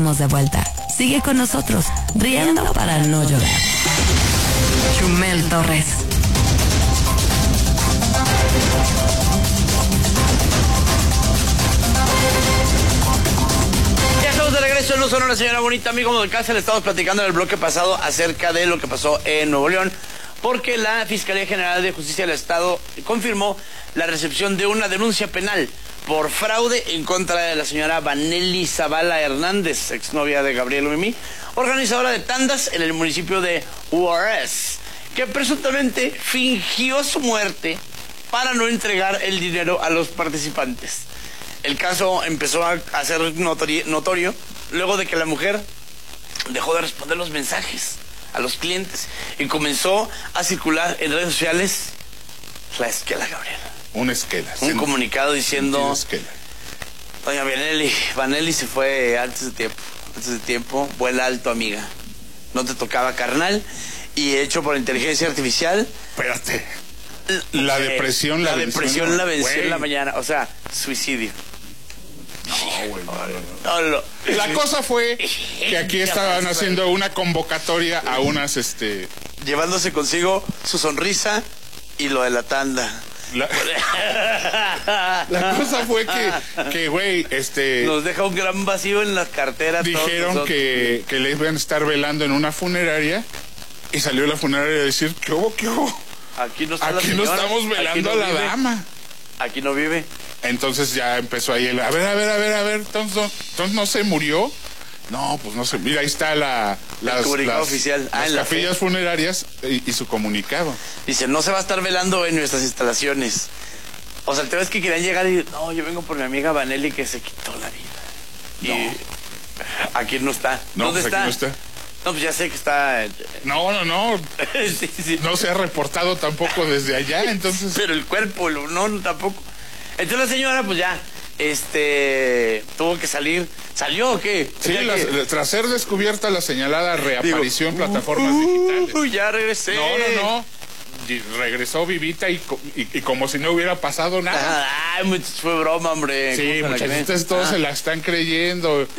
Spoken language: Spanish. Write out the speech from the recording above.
De vuelta. Sigue con nosotros, riendo para no llorar. Chumel Torres. Ya estamos de regreso en Luz Sonora, señora bonita. Amigo del Cáncer, le estamos platicando en el bloque pasado acerca de lo que pasó en Nuevo León, porque la Fiscalía General de Justicia del Estado confirmó la recepción de una denuncia penal por fraude en contra de la señora Vanelly Zavala Hernández, exnovia de Gabriel Mimi, organizadora de tandas en el municipio de Juárez, que presuntamente fingió su muerte para no entregar el dinero a los participantes. El caso empezó a ser notorio luego de que la mujer dejó de responder los mensajes a los clientes y comenzó a circular en redes sociales la esquela, Gabriel. Una esquela. Un comunicado diciendo: esquela. Doña Vanelly se fue antes de tiempo, vuela alto, amiga. No te tocaba, carnal. Y hecho por inteligencia artificial. Espérate. La depresión la venció en la mañana. O sea, suicidio. No, güey. No. La cosa fue que aquí estaban haciendo una convocatoria a unas, llevándose consigo su sonrisa y lo de la tanda. La cosa fue que güey, nos deja un gran vacío en las carteras. Dijeron que le iban a estar velando en una funeraria y salió la funeraria a decir: ¿qué hubo? Aquí no estamos velando a la dama. Aquí no vive. Entonces ya empezó ahí a ver, entonces no se murió. No, pues no sé. Mira, ahí está el comunicado oficial. Las capillas funerarias y su comunicado. Dice: no se va a estar velando en nuestras instalaciones. O sea, el tema es que querían llegar y... No, yo vengo por mi amiga Vanelly que se quitó la vida. Y aquí no está. ¿Dónde está? No está. No, pues ya sé que está... No. Sí. No se ha reportado tampoco desde allá, entonces... Pero el cuerpo, no, tampoco. Entonces la señora, pues ya... tuvo que salir. ¿Salió o qué? Sí, tras ser descubierta la señalada reapareció en plataformas digitales. Ya regresé. No. Regresó vivita y como si no hubiera pasado nada. Ay, fue broma, hombre. Sí, muchachos, todos se la están creyendo.